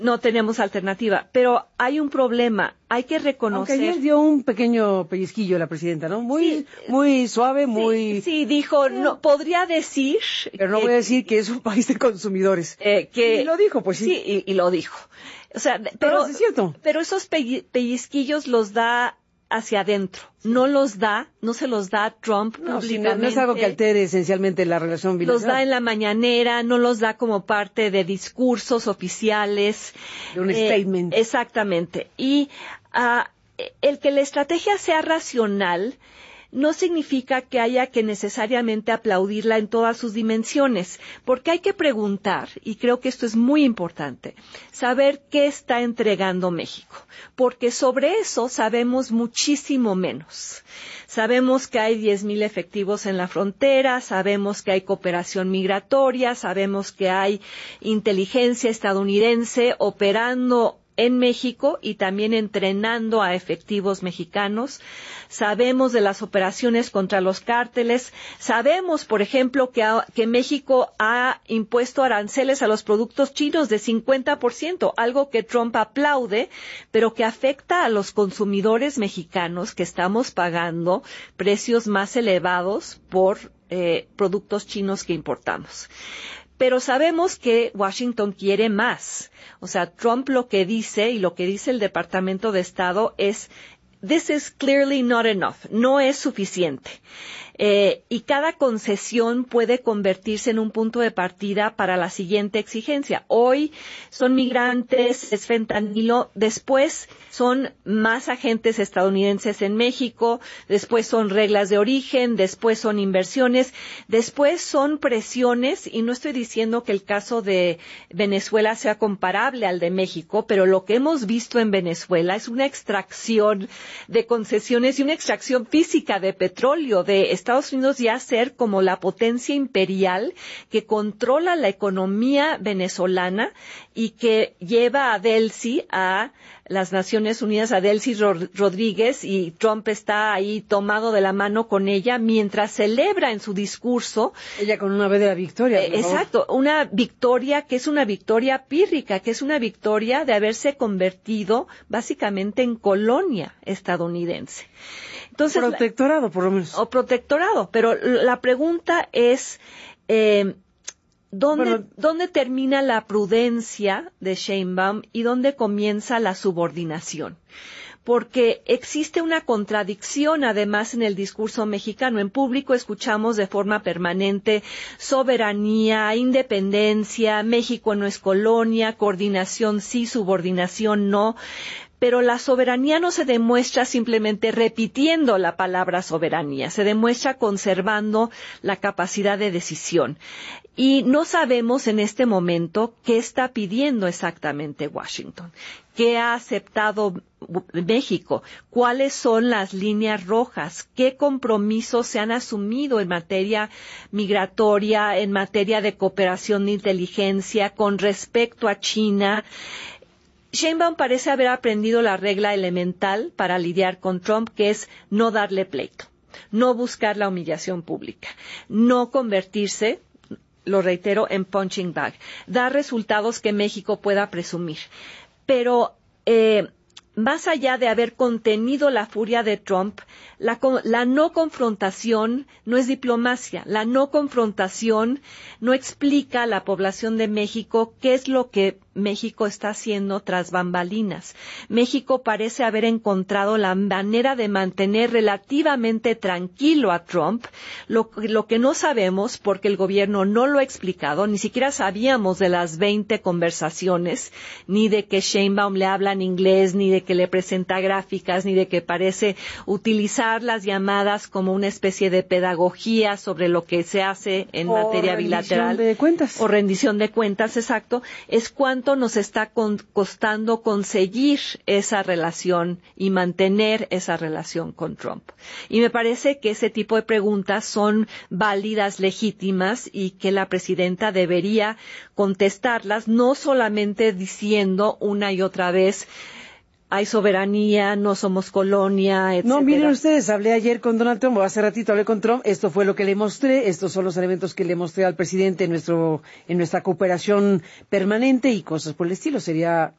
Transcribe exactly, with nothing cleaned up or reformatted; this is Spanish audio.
No tenemos alternativa, pero hay un problema, hay que reconocer... Aunque ayer dio un pequeño pellizquillo la presidenta, ¿no? Muy sí, muy suave, muy... Sí, sí dijo, no podría decir... Pero no que, voy a decir que es un país de consumidores. Eh, que, y lo dijo, pues sí. Sí, y, y lo dijo. O sea, pero, no, es cierto. Pero esos pellizquillos los da hacia adentro, sí. no los da, no se los da Trump no, públicamente. Sí, no, no es algo que altere esencialmente la relación bilateral. Los da en la mañanera, no los da como parte de discursos oficiales. De un eh, statement. Exactamente. Y uh, el que la estrategia sea racional no significa que haya que necesariamente aplaudirla en todas sus dimensiones, porque hay que preguntar, y creo que esto es muy importante, saber qué está entregando México, porque sobre eso sabemos muchísimo menos. Sabemos que hay diez mil efectivos en la frontera, sabemos que hay cooperación migratoria, sabemos que hay inteligencia estadounidense operando en México y también entrenando a efectivos mexicanos. Sabemos de las operaciones contra los cárteles. Sabemos, por ejemplo, que, ha, que México ha impuesto aranceles a los productos chinos de cincuenta por ciento, algo que Trump aplaude, pero que afecta a los consumidores mexicanos que estamos pagando precios más elevados por eh, productos chinos que importamos. Pero sabemos que Washington quiere más. O sea, Trump lo que dice y lo que dice el Departamento de Estado es, this is clearly not enough, no es suficiente. Eh, y cada concesión puede convertirse en un punto de partida para la siguiente exigencia. Hoy son migrantes, es fentanilo, después son más agentes estadounidenses en México, después son reglas de origen, después son inversiones, después son presiones, y no estoy diciendo que el caso de Venezuela sea comparable al de México, pero lo que hemos visto en Venezuela es una extracción de concesiones y una extracción física de petróleo de Estados Unidos, ya ser como la potencia imperial que controla la economía venezolana y que lleva a Delcy, a las Naciones Unidas, a Delcy Rodríguez, y Trump está ahí tomado de la mano con ella mientras celebra en su discurso. Ella con una vez de la victoria. Eh, exacto, una victoria que es una victoria pírrica, que es una victoria de haberse convertido básicamente en colonia estadounidense. Entonces, protectorado, por lo menos. O protectorado, pero la pregunta es, eh, ¿dónde, bueno, ¿dónde termina la prudencia de Sheinbaum y dónde comienza la subordinación? Porque existe una contradicción además en el discurso mexicano. En público escuchamos de forma permanente soberanía, independencia, México no es colonia, coordinación sí, subordinación no. Pero la soberanía no se demuestra simplemente repitiendo la palabra soberanía, se demuestra conservando la capacidad de decisión. Y no sabemos en este momento qué está pidiendo exactamente Washington, qué ha aceptado México, cuáles son las líneas rojas, qué compromisos se han asumido en materia migratoria, en materia de cooperación de inteligencia con respecto a China. Sheinbaum parece haber aprendido la regla elemental para lidiar con Trump, que es no darle pleito, no buscar la humillación pública, no convertirse, lo reitero, en punching bag, dar resultados que México pueda presumir. Pero eh, más allá de haber contenido la furia de Trump, la, la no confrontación no es diplomacia. La no confrontación no explica a la población de México qué es lo que México está haciendo tras bambalinas. México parece haber encontrado la manera de mantener relativamente tranquilo a Trump, lo, lo que no sabemos porque el gobierno no lo ha explicado, ni siquiera sabíamos de las veinte conversaciones, ni de que Sheinbaum le habla en inglés, ni de que le presenta gráficas, ni de que parece utilizar las llamadas como una especie de pedagogía sobre lo que se hace en o materia bilateral. O rendición de cuentas. O rendición de cuentas, exacto. Es cuando nos está con, costando conseguir esa relación y mantener esa relación con Trump. Y me parece que ese tipo de preguntas son válidas, legítimas, y que la presidenta debería contestarlas, no solamente diciendo una y otra vez hay soberanía, no somos colonia, etcétera. No, miren ustedes, hablé ayer con Donald Trump, o hace ratito hablé con Trump, esto fue lo que le mostré, estos son los elementos que le mostré al presidente en nuestro, en nuestra cooperación permanente y cosas por el estilo. Sería